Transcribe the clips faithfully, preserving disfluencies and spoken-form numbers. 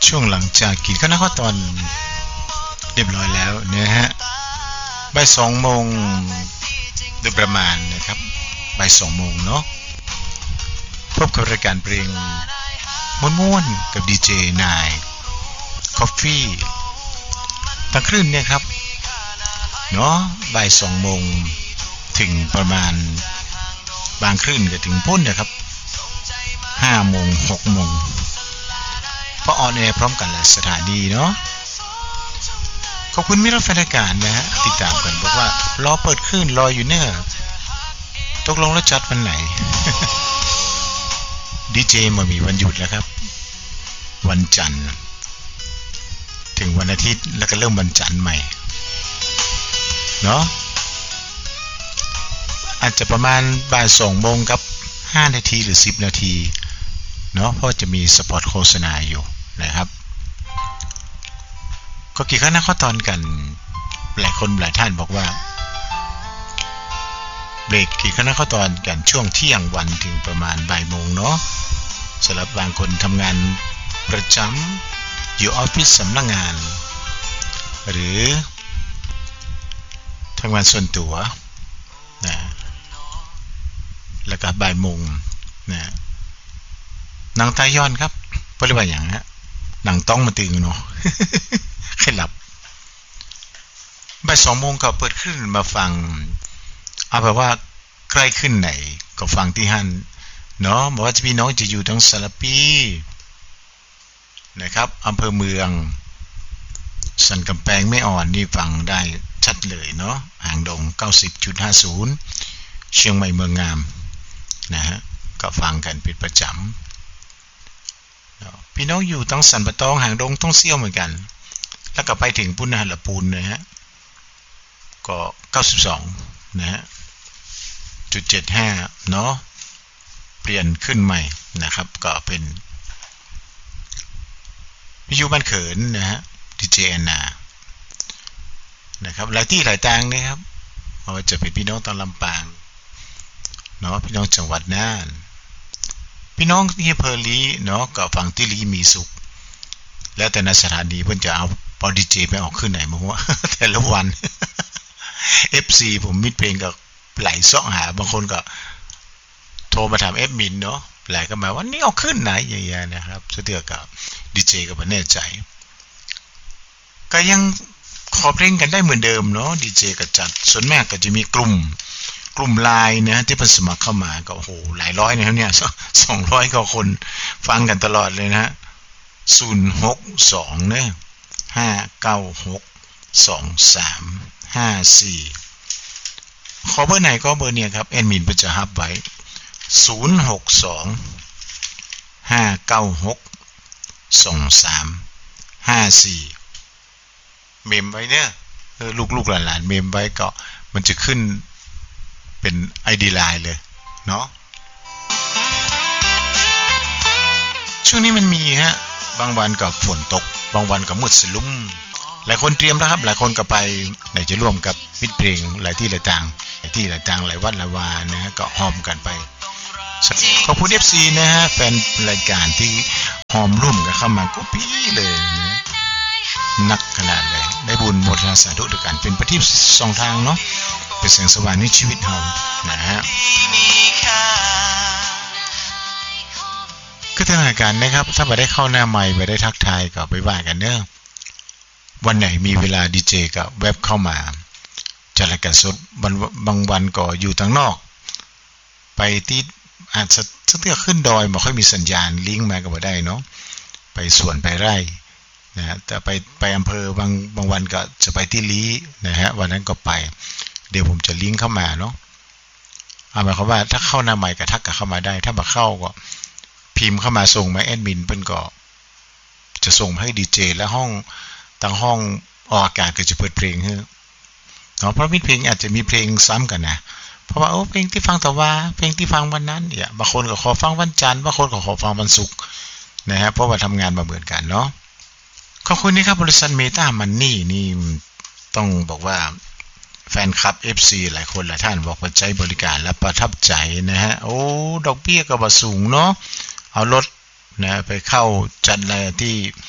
ช่วงหลังจากกินข้าวข้าวตอนเรียบร้อยแล้วนะฮะบ่ายสองโมงโดยประมาณนะครับบ่ายสองโมงเนาะพบกับรายการเพลงม้วนๆกับดีเจนายคอฟฟี่ตั้งคลื่นเนี่ยครับเนาะบ่ายสองโมงถึงประมาณบางคลื่นก็ถึงพุ่นนะครับห้าโมงหกโมงพอออนแอร์พร้อมกันหลายสถานีเนาะขอบคุณมิตรแฟนรายการนะฮะติดตามกันบอกว่ารอเปิดคลื่นรออยู่เนี่ยตกลงแล้วจัดวันไหน ดีเจมามีวันหยุดแล้วครับวันจันทร์ถึงวันอาทิตย์แล้วก็เริ่มวันจันทร์ใหม่เนาะอาจจะประมาณบ่ายสองโมงกับห้านาทีหรือสิบนาทีเนาะเพราะจะมีสปอตโฆษณาอยู่นะครับก็กี่ครั้งนะข้อตอนกันหลายคนหลายท่านบอกว่าเบรกกี่ครั้งนะข้อตอนกันช่วงเที่ยงวันถึงประมาณบ่ายโมงเนาะสำหรับบางคนทำงานประจำอยู่ออฟฟิศสำนักงานหรือทำงานส่วนตัวนะแล้วก็บ่ายโมงนะหนังตาย้อนครับเพราะว่าอย่างฮะหนังต้องมาตึงเนาะ ให้หลับบ่ายสองโมงก็เปิดขึ้นมาฟังเอาแบบว่าใกล้ขึ้นไหนก็ฟังที่ฮั่นเนาะบอกว่าจะพี่น้องจะอยู่ทั้งสารปีนะครับอำเภอเมืองสันกำแพงไม่อ่อนนี่ฟังได้ชัดเลยเนาะหางดง เก้าสิบจุดห้าศูนย์ เชียงใหม่เมืองงามนะฮะก็ฟังกันเป็นประจำพี่น้องอยู่ตั้งสันปะตองหางดงต้องเซี่ยวเหมือนกันแล้วก็ไปถึงปุณณะละปูนนะฮะก็เก้าสิบสองนะฮะจุดเจ็ดห้าเนาะเปลี่ยนขึ้นใหม่นะครับก็เป็นวิทยุบ้านเขินนะฮะดีเจแอนนานะครับหลายที่หลายทางนะครับว่าจะเป็นพี่น้องตอนลำปางเนาะพี่น้องจังหวัดน่านพี่น้องที่อำเภอลีเนาะก็ฟังที่ลีมีสุขแล้วแต่ในสถานีเพิ่นจะเอาปอดีเจไปออกขึ้นไหนมั้งวะ แต่ละวัน เอฟ ซี ผมมิดเพลงก็ไหลซ่องหาบางคนก็โทรมาถามเอฟมินเนาะไหลก็มาว่านี่เอาขึ้นไหนอย่างเงี้ยนะครับเสื้อกับดีเจก็บ่แน่ใจก็ยังขอเพลงกันได้เหมือนเดิมเนาะดีเจก็จัดส่วนมากก็จะมีกลุ่มกลุ่มไลน์นะที่เพิ่นสมัครเข้ามาก็โอ้โหหลายร้อยนะครับเนี่ยสองร้อยกว่าคนฟังกันตลอดเลยนะศูนย์ หก สองเนี่ยห้า เก้า หก สอง สาม ห้า สี่ขอเบอร์ไหนก็เบอร์เนี่ยครับแอดมินเพิ่นจะฮับไว้ศูนย์ หก สอง ห้า เก้า หก สอง สาม ห้า สี่เมมไว้เนี่ยเออลูกๆหลานๆเมมไว้ก็มันจะขึ้นเป็น ไอ ดี ไลน์เลยเนาะช่วงนี้มันมีฮะบางวันก็ฝนตกบางวันก็มืดสลุ่มหลายคนเตรียมแล้วครับหลายคนก็ไปไหนจะร่วมกับมิตรเพลงหลายที่หลายทางหลายที่หลายทางหลายวัดหลายวานะฮะก็หอมกันไปขอบคุณ เอฟ ซี นะฮะแฟนรายการที่หอมร่วมกันเข้ามาก็พี่เลยนะนักขนาดเลยได้บุญหมดแล้วสาธุด้วยกันเป็นประทีปสองทางเนาะเป็นแสงสว่างในชีวิตเรานะฮะก็ทางการนะครับถ้าไม่ได้เข้าหน้าใหม่ไม่ได้ทักทายก็ไปว่ากันเนอะวันไหนมีเวลาดีเจก็แวบเข้ามาจัดรายการสดบางวันก็อยู่ทางนอกไปที่อาจจะเตือขึ้นดอยไม่ค่อยมีสัญญาณลิงก์มาก็บ่ได้เนาะไปสวนไปไร่นะฮะแต่ไปไปอำเภอบางบางวันก็จะไปที่ลีนะฮะวันนั้นก็ไปเดี๋ยวผมจะลิงก์เข้ามาเนาะเอาหมายความว่าถ้าเข้าหน้าใหม่ก็ทักกับเข้ามาได้ถ้าบ่เข้าก็พิมพ์เข้ามาส่งมาแอดมินเพิ่นก็จะส่งให้ดีเจและห้องทางห้องออกอากาศก็จะเปิดเพลงให้เนาะเพราะมิตรเพลงอาจจะมีเพลงซ้ำกันนะเพราะว่าโอ้เพลงที่ฟังแต่ว่าเพลงที่ฟังวันนั้นเนี่ยบางคนก็ขอฟังวันจันทร์บางคนก็ขอฟังวันศุกร์นะฮะเพราะว่าทำงานมาเหมือนกันเนาะขอบคุณนะครับบริษัทเมตามันนี่นี่ต้องบอกว่าแฟนคลับ เอฟ ซี หลายคนหลายท่านบอกว่าใช้บริการและประทับใจนะฮะโอ้ดอกเบี้ยก็บ่สูงเนาะเอารถนะไปเข้าจัดอะไรที่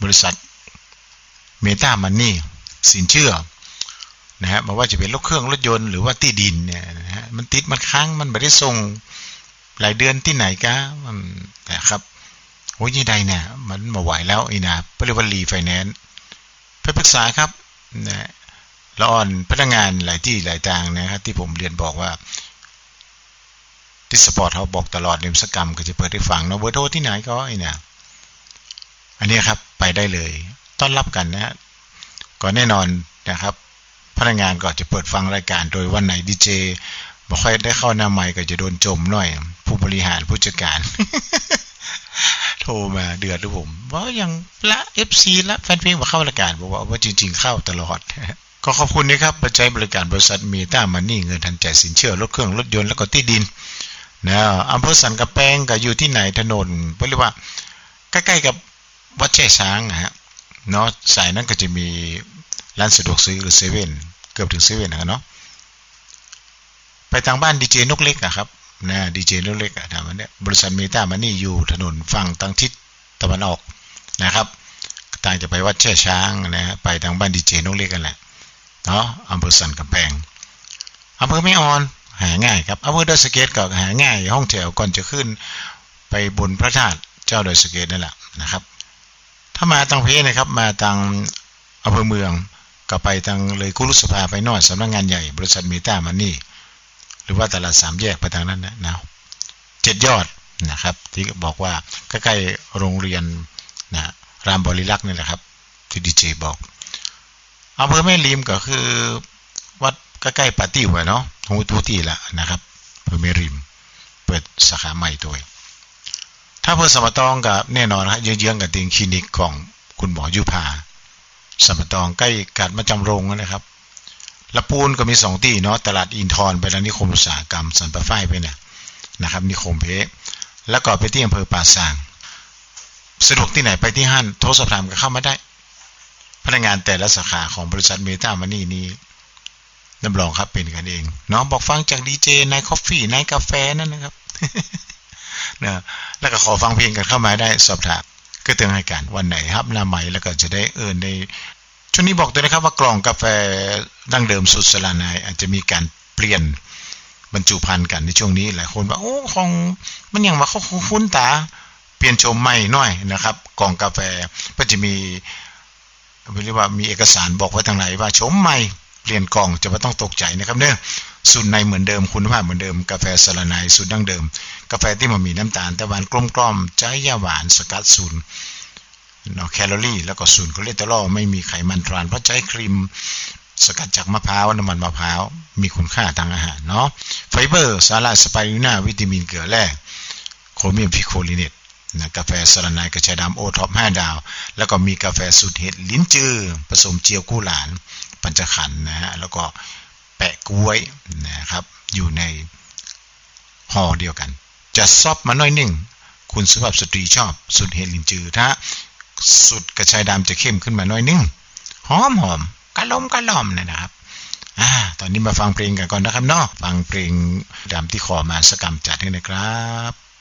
บริษัทเมตามันนี่สินเชื่อนะฮะไม่ว่าจะเป็นรถเครื่องรถยนต์หรือว่าที่ดินเนี่ยนะฮะมันติดมันค้างมันไม่ได้ส่งหลายเดือนที่ไหนก็นะครับโอ้ยยี่ใดเนี่ยมันมาไหวแล้วอีนะเรียกว่ารีไฟแนนซ์ไปปรึกษาครับนะละอ่อนพนักงานหลายที่หลายทางนะครับที่ผมเรียนบอกว่าที่สปอร์ตเขาบอกตลอดเนมสกรรมก็จะเปิดให้ฟังนะเบอร์โทรที่ไหนก็ไอ้นะอันนี้ครับไปได้เลยต้อนรับกันนะฮะก็แน่นอนนะครับพนักงานก็จะเปิดฟังรายการโดยวันไหนดีเจไม่ค่อยได้เข้าหน้าไมค์ก็จะโดนจมหน่อยผู้บริหารผู้จัดการ โทรมาเดือดด้วยผมว่ายังละ เอฟ ซี ละแฟนเพลงมาเข้ารายการบอกว่าว่าจริงๆเข้าตลอด ก็ขอบคุณนะครับมาใช้บริการบริษัทเมตามันนี่เงินทันใจสินเชื่อรถเครื่องรถยนต์แล้วก็ที่ดินนะอำเภอสันกำแพงก็อยู่ที่ไหนถนนเรียกว่าใกล้ๆกับวัดแช่ช้างนะฮะเนาะสายนั้นก็จะมีร้านสะดวกซื้อหรือเซเว่นเกือบถึงเซเว่นนะเนาะไปทางบ้านดีเจนกเล็กอะครับนะดีเจนกเล็กอะทางนั้นเนี่ยบริษัทเมตามันนี่อยู่ถนนฝั่งทางทิศตะวันออกนะครับต่างจะไปวัดแช่ช้างนะฮะไปทางบ้านดีเจนกเล็กกันแหละเนาะอำเภอสันกำแพงอำเภอแม่ออนหาง่ายครับอำเภอดอยสะเก็ดก็หาง่ายห้องแถวก่อนจะขึ้นไปบนพระธาตุเจ้าดอยสะเก็ดนั่นแหละนะครับถ้ามาทางเพนะครับมาทางอำเภอเมืองก็ไปทางเลยกุลุสภาไปหน่อยสำนักงานใหญ่บริษัทเมตามันนี่หรือว่าตลาดสามแยกไปทางนั้นนะนะเจ็ดยอดนะครับที่บอกว่าใกล้ๆโรงเรียนนะรามบริลักษ์นี่แหละครับที่ดีเจบอกอำเภอแม่ริมก็คือวัดใกล้ๆปาตี้หัวเนาะหงทุตีละนะครับอำเภอแม่ริมเปิดสาขาใหม่ตัวถ้าเพื่อสมตองกับแน่นอนครับเยื้องๆกับติงคลินิกของคุณหมอยุพาสมตองใกล้กาดมาจำโรงนะครับละปูนก็มีสองที่เนาะตลาดอินทรไปแล้วนิคมอุตสาหกรรมสันปะฝ้ายไปเนี่ยนะครับนิคมเพแล้วก็ไปที่อำเภอป่าซางสะดวกที่ไหนไปที่ห้างโทรสอบถามก็เข้ามาได้พนักงานแต่ละสาขาของบริษัทเมตามันนี่นี้รับรองครับเป็นกันเองเนาะบอกฟังจากดีเจนายคอฟฟี่นายกาแฟนั่นนะครับนะแล้วก็ขอฟังเพลงกันเข้ามาได้สอบถามก็เตือนให้กันวันไหนครับหน้าใหม่แล้วก็จะได้เอิญในช่วงนี้บอกด้วยนะครับว่ากล่องกาแฟดั้งเดิมสุดสลานายอาจจะมีการเปลี่ยนบรรจุภัณฑ์กันในช่วงนี้หลายคนว่าโอ้ของมันยังว่าเขาคุ้นตาเปลี่ยนโฉมใหม่หน่อยนะครับกล่องกาแฟก็จะมีเรียกว่ามีเอกสารบอกไว้ทางไหนว่าโฉมใหม่เปลี่ยนกล่องจะไม่ต้องตกใจนะครับเนี่ยสูตรในเหมือนเดิมคุณภาพเหมือนเดิมกาแฟสลานายสูตรดั้งเดิมกาแฟที่มันมีน้ำตาลแต่หวานกลมๆใจยาหวานสกัดศูนย์เนาะแคลอรี่แล้วก็ศูนย์คอเลสเตอรอลไม่มีไขมันทรานเพราะใช้ครีมสกัดจากมะพร้าวน้ำมันมะพร้าวมีคุณค่าทางอาหารเนาะไฟเบอร์สาหร่ายสไปรูลินาวิตามินเกลือแร่โครเมียมพิโคลิเนตนะกาแฟสลานายกระชายดำโอท็อปห้าดาวแล้วก็มีกาแฟสูตรเห็ดลิ้นจือผสมเจียวกู้หลานปัญจขันธ์นะฮะแล้วก็แปะกล้วยนะครับอยู่ในห่อเดียวกันจะซอฟมาหน่อยนึงคุณสุภาพสตรีชอบสูตรเห็ดลิ้นจือถ้าสูตรกระชายดำจะเข้มขึ้นมาหน่อยนึงหอมหอมกะล่อมกะล่อมนะครับอ่าตอนนี้มาฟังเพลงกันก่อนนะครับเนาะฟังเพลงดำที่ขอมาสกรรมจัดให้นะครับ